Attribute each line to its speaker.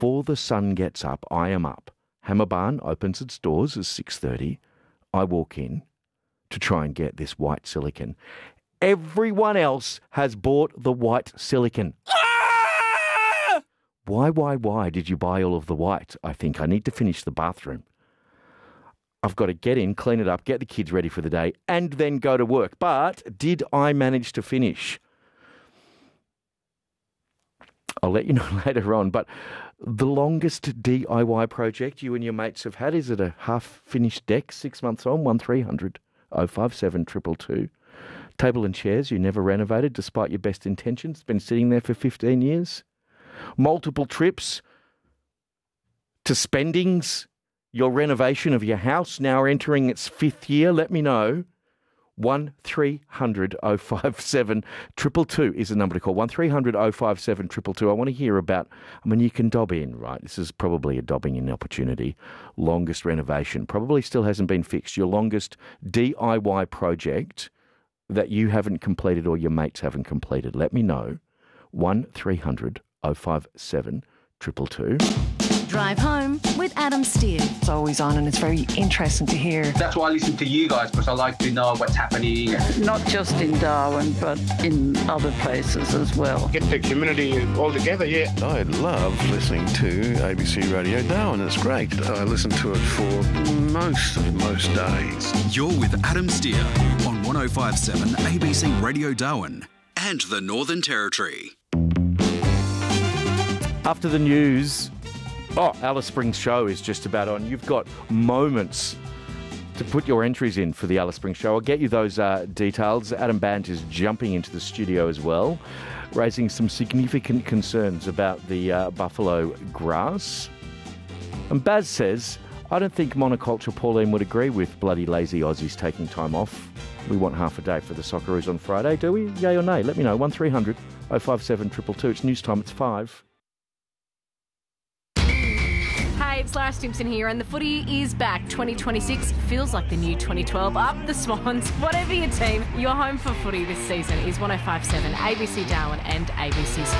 Speaker 1: before the sun gets up, I am up. Hammer Barn opens its doors at 6:30. I walk in to try and get this white silicon. Everyone else has bought the white silicon. Ah! Why did you buy all of the white? I think I need to finish the bathroom. I've got to get in, clean it up, get the kids ready for the day, and then go to work. But did I manage to finish? I'll let you know later on. But the longest DIY project you and your mates have had, is it a half-finished deck, 6 months on, 1300 057 222? Table and chairs you never renovated despite your best intentions, been sitting there for 15 years? Multiple trips to spendings? Your renovation of your house now entering its 5th year? Let me know. 1300 057 222 is the number to call. 1300 057 222. I want to hear about, you can dob in, right? This is probably a dobbing in opportunity. Longest renovation. Probably still hasn't been fixed. Your longest DIY project that you haven't completed or your mates haven't completed. Let me know. 1300 057 222.
Speaker 2: Drive Home with Adam Steer.
Speaker 3: It's always on and it's very interesting to hear.
Speaker 4: That's why I listen to you guys, because I like to know what's happening.
Speaker 5: Not just in Darwin, but in other places as well.
Speaker 6: Get the community all together, yeah.
Speaker 7: I love listening to ABC Radio Darwin. It's great. I listen to it for most days.
Speaker 8: You're with Adam Steer on 1057 ABC Radio Darwin and the Northern Territory.
Speaker 1: After the news... Alice Springs show is just about on. You've got moments to put your entries in for the Alice Springs show. I'll get you those details. Adam Bant is jumping into the studio as well, raising some significant concerns about the buffalo grass. And Baz says, I don't think monoculture Pauline would agree with bloody lazy Aussies taking time off. We want half a day for the Socceroos on Friday, do we? Yay or nay? Let me know. 1300 057 222. It's news time. It's 5.
Speaker 9: Hey, it's Lara Stimpson here, and the footy is back. 2026 feels like the new 2012. Up the Swans. Whatever your team, your home for footy this season is 1057 ABC Darwin and ABC Sport.